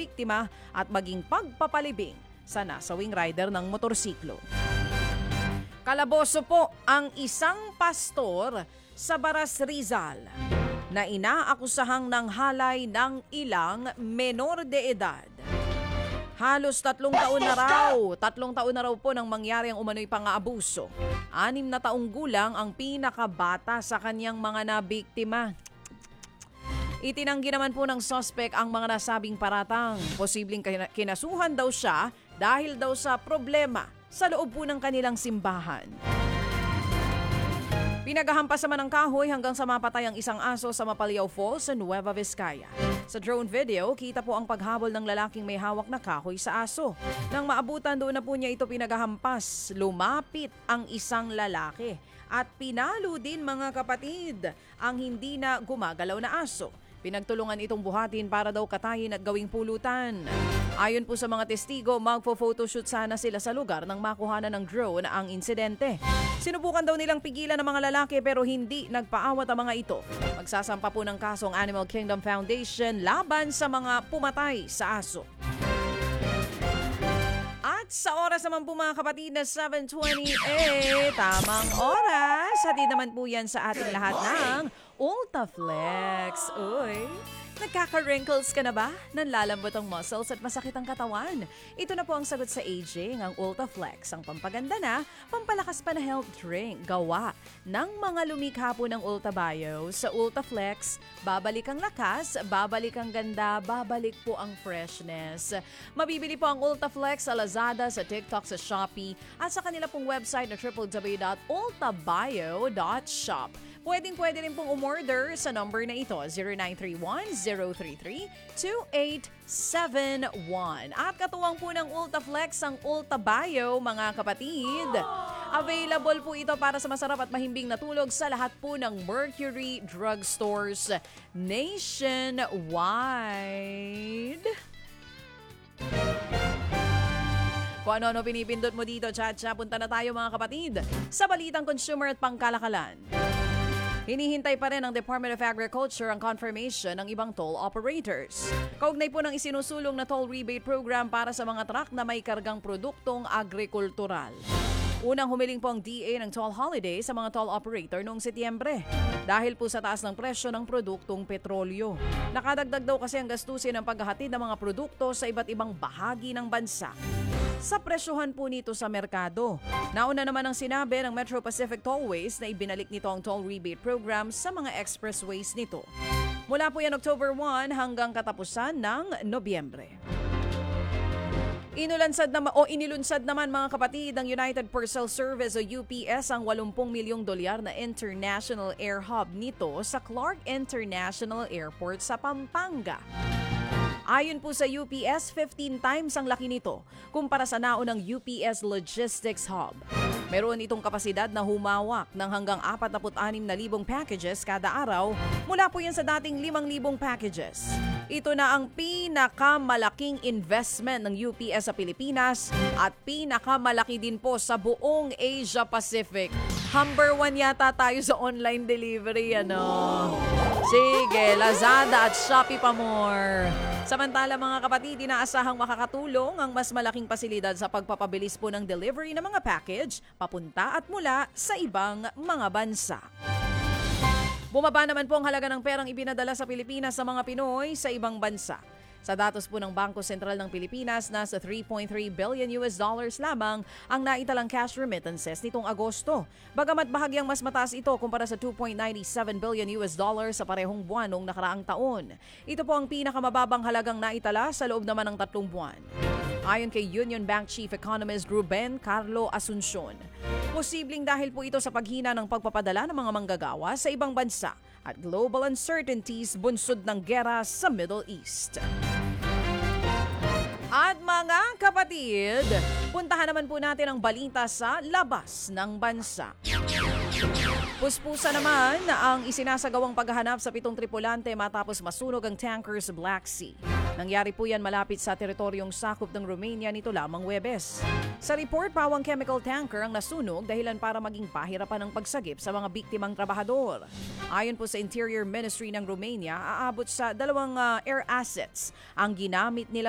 biktima at maging pagpapalibing sa nasawing rider ng motorsiklo. Kalaboso po ang isang pastor sa Baras, Rizal na inaakusahang ng halay ng ilang menor de edad. Halos 3 taon na raw. 3 taon na raw po nang mangyari ang umano'y pang-aabuso. 6 na taong gulang ang pinakabata sa kanyang mga nabiktima. Itinanggi naman po ng suspect ang mga nasabing paratang. Posibleng kinasuhan daw siya dahil daw sa problema sa loob po ng kanilang simbahan. Pinagahampas naman ng kahoy hanggang sa mapatay ang isang aso sa Mapalyaw Falls sa Nueva Vizcaya. Sa drone video, kita po ang paghabol ng lalaking may hawak na kahoy sa aso. Nang maabutan doon na po niya ito pinagahampas, lumapit ang isang lalaki at pinalo din mga kapatid ang hindi na gumagalaw na aso. Pinagtulungan itong buhatin para daw katayin at gawing pulutan. Ayon po sa mga testigo, magpo-photoshoot sana sila sa lugar nang makuhanan ng drone ang insidente. Sinubukan daw nilang pigilan ng mga lalaki pero hindi nagpaawat ang mga ito. Magsasampa po ng kaso ang Animal Kingdom Foundation laban sa mga pumatay sa aso. At sa oras naman po mga kapatid na 7:28, tamang oras. Hatid naman po yan sa ating lahat ng Ultaflex. Uy, nagkaka-wrinkles ka na ba? Nanlalambot ang muscles at masakit ang katawan? Ito na po ang sagot sa aging, ang Ultaflex. Ang pampaganda na, pampalakas pa na health drink. Gawa ng mga lumikha po ng Ultabio. Sa Ultaflex, babalik ang lakas, babalik ang ganda, babalik po ang freshness. Mabibili po ang Ultaflex sa Lazada, sa TikTok, sa Shopee, at sa kanila pong website na www.ultabio.shop. Pwede rin pong umorder sa number na ito, 0931-033-2871. At katuwang po ng Ultaflex ang Ultabio, mga kapatid. Available po ito para sa masarap at mahimbing na tulog sa lahat po ng Mercury Drugstores nationwide. Kung ano-ano pinipindot mo dito, Chacha, punta na tayo mga kapatid sa balitang consumer at pangkalakalan. Hinihintay pa rin ng Department of Agriculture ang confirmation ng ibang toll operators. Kaugnay po ng isinusulong na toll rebate program para sa mga truck na may kargang produktong agrikultural. Unang humiling po ang DA ng toll holiday sa mga toll operator noong Setyembre dahil po sa taas ng presyo ng produktong petrolyo. Nakadagdag daw kasi ang gastusin ng paghahatid ng mga produkto sa iba't ibang bahagi ng bansa sa presyohan po nito sa merkado. Nauna naman ang sinabi ng Metro Pacific Tollways na ibinalik nito ang toll rebate program sa mga expressways nito. Mula po yan October 1 hanggang katapusan ng Nobyembre. Inilunsad naman mga kapatid ng United Parcel Service o UPS ang 80 milyong dolyar na international air hub nito sa Clark International Airport sa Pampanga. Ayon po sa UPS, 15 times ang laki nito kumpara sa naunang UPS Logistics Hub. Meron itong kapasidad na humawak ng hanggang 46,000 packages kada araw mula po yan sa dating 5,000 packages. Ito na ang pinakamalaking investment ng UPS sa Pilipinas at pinakamalaki din po sa buong Asia Pacific. Number 1 yata tayo sa online delivery, Sige, Lazada at Shopee pa more. Samantala mga kapatid, inaasahang makakatulong ang mas malaking pasilidad sa pagpapabilis po ng delivery ng mga package papunta at mula sa ibang mga bansa. Bumaba naman po ang halaga ng perang ibinadala sa Pilipinas sa mga Pinoy sa ibang bansa. Sa datos po ng Bangko Sentral ng Pilipinas, nasa $3.3 billion lamang ang naitalang cash remittances nitong Agosto. Bagamat bahagyang mas mataas ito kumpara sa $2.97 billion sa parehong buwan noong nakaraang taon. Ito po ang pinakamababang halagang naitala sa loob naman ng 3 buwan. Ayon kay Union Bank Chief Economist Ruben Carlo Asuncion, posibleng dahil po ito sa paghina ng pagpapadala ng mga manggagawa sa ibang bansa at global uncertainties bunsod ng gera sa Middle East. At mga kapatid, puntahan naman po natin ang balita sa labas ng bansa. Puspusa naman ang isinasagawang paghahanap sa 7 tripulante matapos masunog ang tanker sa Black Sea. Nangyari po yan malapit sa teritoryong sakop ng Romania nito lamang Huwebes. Sa report, pawang chemical tanker ang nasunog dahilan para maging pahirapan ang pagsagip sa mga biktimang trabahador. Ayon po sa Interior Ministry ng Romania, aabot sa 2 air assets ang ginamit nila